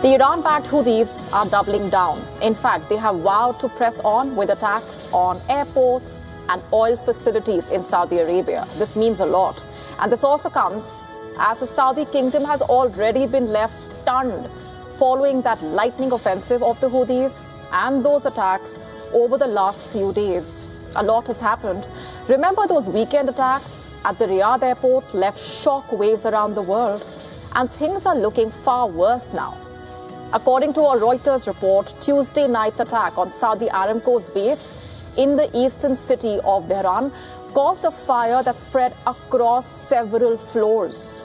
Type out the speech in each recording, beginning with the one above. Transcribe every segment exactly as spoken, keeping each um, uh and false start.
The Iran-backed Houthis are doubling down. In fact, they have vowed to press on with attacks on airports and oil facilities in Saudi Arabia. This means a lot. And this also comes as the Saudi kingdom has already been left stunned following that lightning offensive of the Houthis and those attacks over the last few days. A lot has happened. Remember those weekend attacks at the Riyadh airport left shock waves around the world, and things are looking far worse now. According to a Reuters report, Tuesday night's attack on Saudi Aramco's base in the eastern city of Tehran caused a fire that spread across several floors.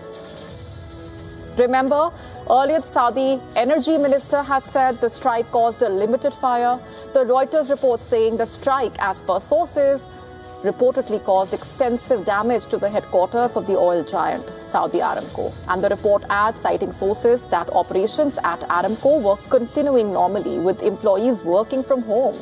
Remember, earlier Saudi energy minister had said the strike caused a limited fire. The Reuters report saying the strike, as per sources, reportedly caused extensive damage to the headquarters of the oil giant, Saudi Aramco. And the report adds, citing sources, that operations at Aramco were continuing normally with employees working from home.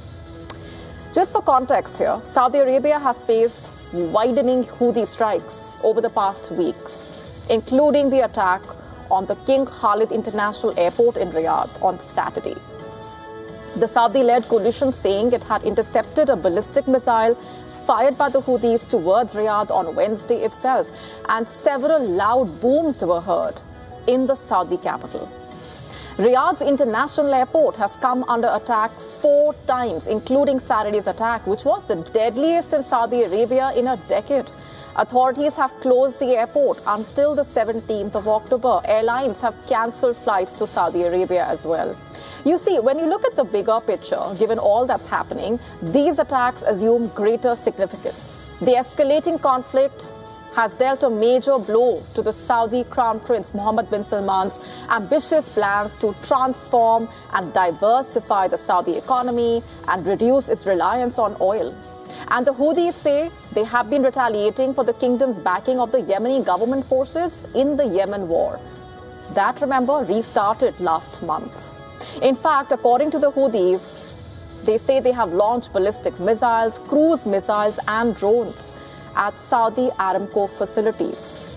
Just for context here, Saudi Arabia has faced widening Houthi strikes over the past weeks, including the attack on the King Khalid International Airport in Riyadh on Saturday. The Saudi-led coalition saying it had intercepted a ballistic missile fired by the Houthis towards Riyadh on Wednesday itself, and several loud booms were heard in the Saudi capital. Riyadh's international airport has come under attack four times, including Saturday's attack, which was the deadliest in Saudi Arabia in a decade. Authorities have closed the airport until the seventeenth of October. Airlines have cancelled flights to Saudi Arabia as well. You see, when you look at the bigger picture, given all that's happening, these attacks assume greater significance. The escalating conflict has dealt a major blow to the Saudi Crown Prince Mohammed bin Salman's ambitious plans to transform and diversify the Saudi economy and reduce its reliance on oil. And the Houthis say they have been retaliating for the kingdom's backing of the Yemeni government forces in the Yemen war. That, remember, restarted last month. In fact, according to the Houthis, they say they have launched ballistic missiles, cruise missiles and drones at Saudi Aramco facilities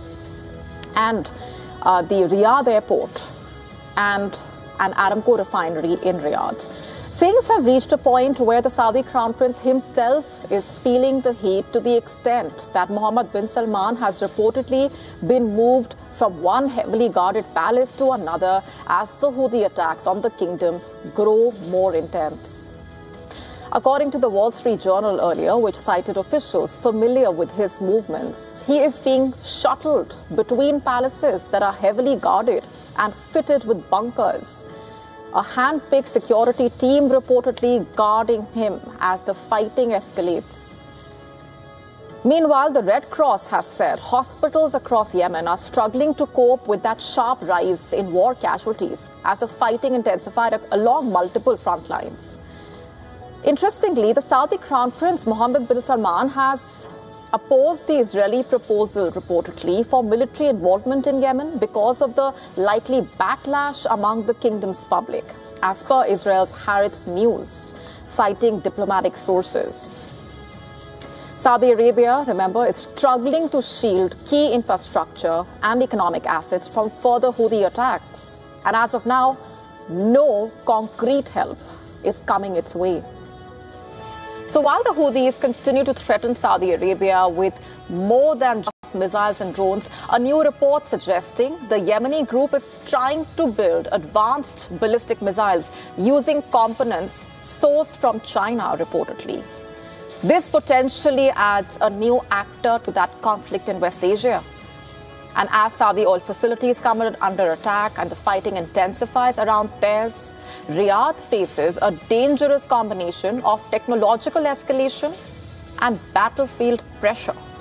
and uh, the Riyadh airport and an Aramco refinery in Riyadh. Things have reached a point where the Saudi Crown Prince himself is feeling the heat to the extent that Mohammed bin Salman has reportedly been moved from one heavily guarded palace to another as the Houthi attacks on the kingdom grow more intense. According to the Wall Street Journal earlier, which cited officials familiar with his movements, he is being shuttled between palaces that are heavily guarded and fitted with bunkers. A hand-picked security team reportedly guarding him as the fighting escalates. Meanwhile, the Red Cross has said hospitals across Yemen are struggling to cope with that sharp rise in war casualties as the fighting intensified along multiple front lines. Interestingly, the Saudi Crown Prince Mohammed bin Salman has opposed the Israeli proposal reportedly for military involvement in Yemen because of the likely backlash among the kingdom's public, as per Israel's Haaretz News, citing diplomatic sources. Saudi Arabia, remember, is struggling to shield key infrastructure and economic assets from further Houthi attacks. And as of now, no concrete help is coming its way. So while the Houthis continue to threaten Saudi Arabia with more than just missiles and drones, a new report suggesting the Yemeni group is trying to build advanced ballistic missiles using components sourced from China, reportedly. This potentially adds a new actor to that conflict in West Asia. And as Saudi oil facilities come under attack and the fighting intensifies around Fez, Riyadh faces a dangerous combination of technological escalation and battlefield pressure.